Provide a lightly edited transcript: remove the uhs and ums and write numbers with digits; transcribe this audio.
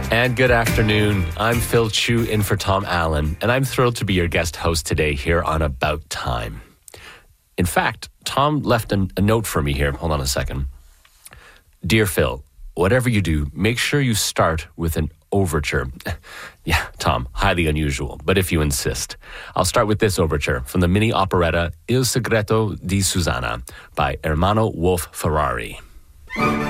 And good afternoon. I'm Phil Chu in for Tom Allen, and I'm thrilled to be your guest host today here on About Time. In fact, Tom left a note for me here. Hold on a second. Dear Phil, whatever you do, make sure you start with an overture. Yeah, Tom, highly unusual, but if you insist. I'll start with this overture from the mini operetta Il Segreto di Susanna by Ermanno Wolf Ferrari.